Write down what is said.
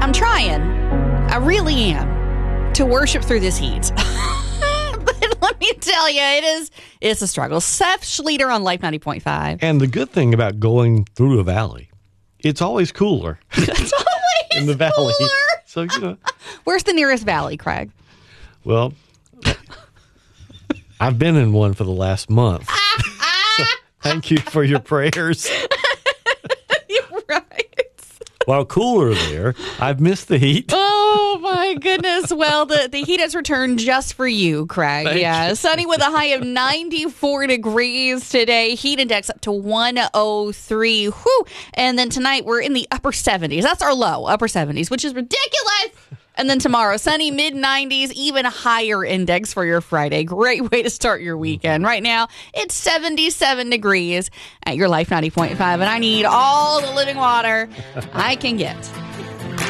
I'm trying. I really am to worship through this heat. But let me tell you, it's a struggle. Seth Schleter on Life 90.5. And the good thing about going through a valley, it's always cooler. It's always in the valley. cooler. So, you know. Where's the nearest valley, Craig? Well, I've been in one for the last month. So thank you for your prayers. You're right. While cooler there, I've missed the heat. Oh, my goodness. Well, the heat has returned just for you, Craig. Thank you. Sunny with a high of 94 degrees today. Heat index up to 103. Whew. And then tonight, we're in the upper 70s. That's our low, upper 70s, which is ridiculous. And then tomorrow, sunny, mid-90s, even higher index for your Friday. Great way to start your weekend. Right now, it's 77 degrees at your Life 90.5, and I need all the living water I can get.